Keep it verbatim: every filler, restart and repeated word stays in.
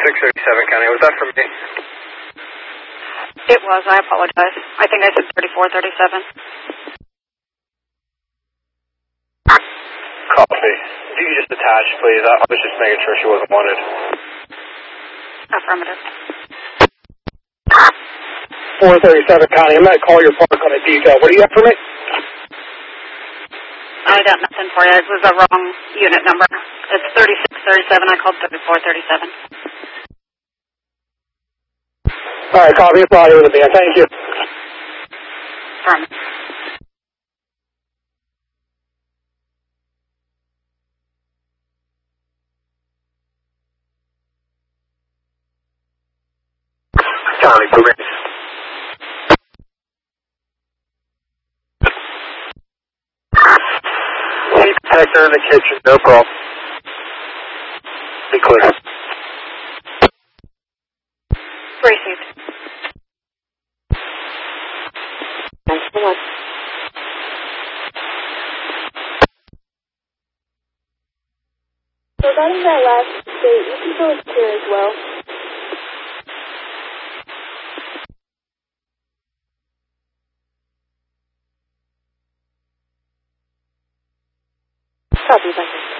six thirty-seven County, was that from me? It was, I apologize. I think I said thirty-four thirty-seven. Copy. If you could just attach, please. I was just making sure she wasn't wanted. Affirmative. four thirty-seven County, I'm going to call your park on a detail. What do you have for me? I got nothing for you. It was a wrong unit number. It's thirty-six thirty-seven. I called thirty-four thirty-seven. All right, copy. It's audio with the band. Thank you. From. County, for me. Lead detector in the kitchen, no problem. Be clear. Received. Thanks so much. So regarding that last state, you can feel it's clear as well. Copy, Becker.